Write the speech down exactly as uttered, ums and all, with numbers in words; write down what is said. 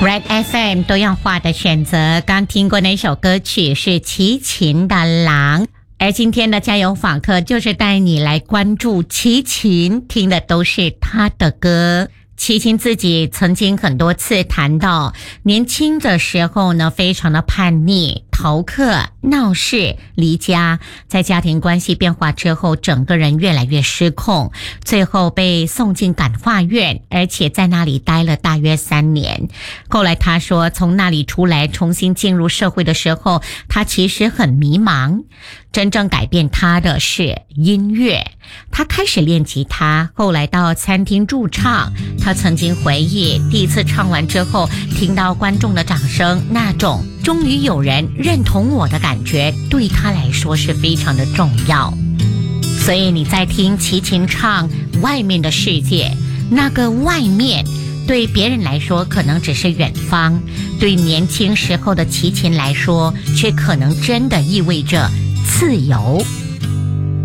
Red F M 多样化的选择，刚听过那首歌曲是齐秦的《狼》，而今天的加油访客就是带你来关注齐秦，听的都是他的歌。齐秦自己曾经很多次谈到，年轻的时候呢，非常的叛逆、逃课、闹事、离家，在家庭关系变化之后，整个人越来越失控，最后被送进感化院，而且在那里待了大约三年。后来他说，从那里出来重新进入社会的时候，他其实很迷茫。真正改变他的是音乐，他开始练吉他，后来到餐厅驻唱。他曾经回忆，第一次唱完之后，听到观众的掌声，那种终于有人认同我的感觉，对他来说是非常的重要。所以你在听齐秦唱《外面的世界》，那个外面对别人来说可能只是远方，对年轻时候的齐秦来说，却可能真的意味着自由。